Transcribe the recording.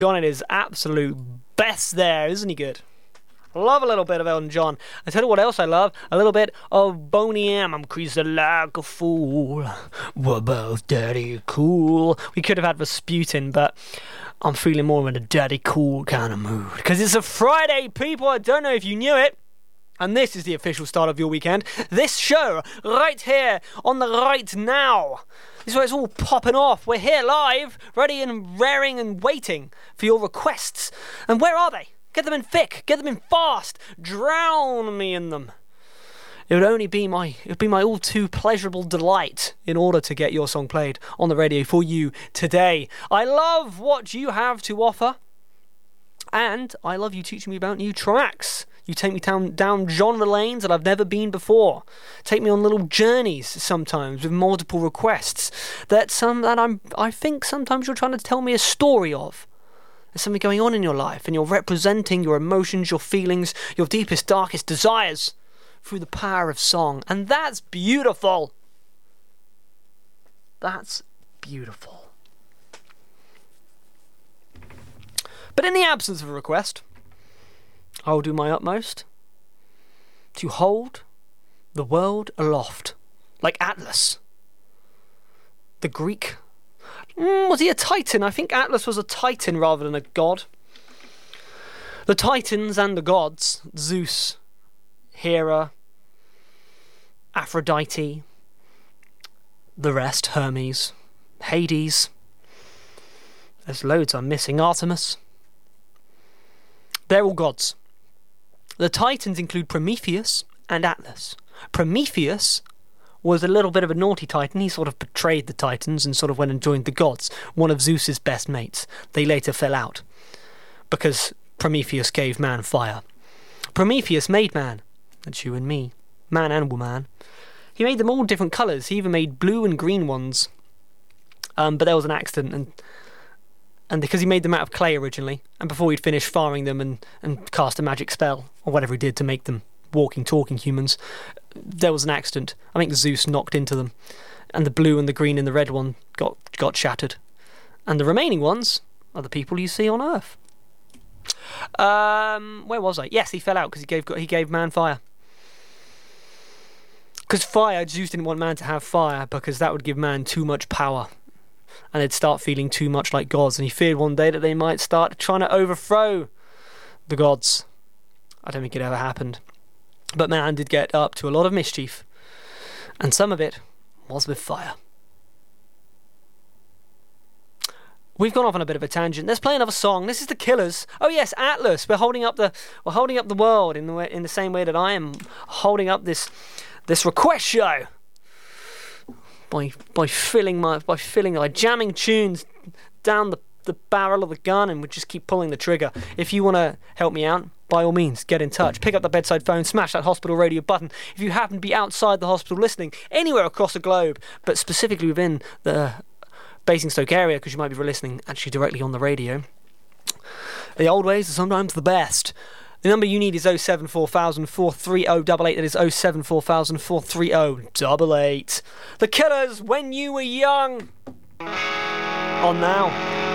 John at his absolute best there, isn't he good? Love a little bit of Elton John. I tell you what else I love, a little bit of Boney M. I'm crazy like a fool, we're both daddy cool. We could have had Rasputin, but I'm feeling more in a daddy cool kind of mood, because it's a Friday, people. I don't know if you knew it, and this is the official start of your weekend. This show, right here, on the right now, this is where it's all popping off. We're here live, ready and raring and waiting for your requests. And where are they? Get them in thick, get them in fast, drown me in them. It would be my all too pleasurable delight in order to get your song played on the radio for you today. I love what you have to offer, and I love you teaching me about new tracks. You take me down genre lanes that I've never been before. Take me on little journeys sometimes with multiple requests that I think sometimes you're trying to tell me a story of. There's something going on in your life, and you're representing your emotions, your feelings, your deepest, darkest desires through the power of song. And that's beautiful. That's beautiful. But in the absence of a request, I will do my utmost to hold the world aloft, like Atlas, the Greek. Was he a titan? I think Atlas was a titan rather than a god. The titans and the gods, Zeus, Hera, Aphrodite, the rest, Hermes, Hades. There's loads I'm missing. Artemis. They're all gods. The titans include Prometheus and Atlas. Prometheus was a little bit of a naughty titan. He sort of betrayed the titans and sort of went and joined the gods, one of Zeus's best mates. They later fell out because Prometheus gave man fire. Prometheus made man, that's you and me, man and woman. He made them all different colours. He even made blue and green ones. But there was an accident, and because he made them out of clay originally, and before he'd finished firing them and cast a magic spell, or whatever he did to make them walking, talking humans, there was an accident. I think Zeus knocked into them, and the blue and the green and the red one got shattered. And the remaining ones are the people you see on Earth. Where was I? Yes, he fell out because he gave man fire. Because fire, Zeus didn't want man to have fire because that would give man too much power, and they'd start feeling too much like gods. And he feared one day that they might start trying to overthrow the gods. I don't think it ever happened. But man did get up to a lot of mischief, and some of it was with fire. We've gone off on a bit of a tangent. Let's play another song. This is The Killers. Oh yes, Atlas. We're holding up the world in the same way that I am holding up this request show by jamming tunes down the barrel of the gun, and we just keep pulling the trigger. If you want to help me out, by all means, get in touch. Pick up the bedside phone, smash that hospital radio button. If you happen to be outside the hospital listening, anywhere across the globe, but specifically within the Basingstoke area, because you might be listening actually directly on the radio, the old ways are sometimes the best. The number you need is 074,000 430 88. That is 074,000 430 88. The Killers, When You Were Young. On now.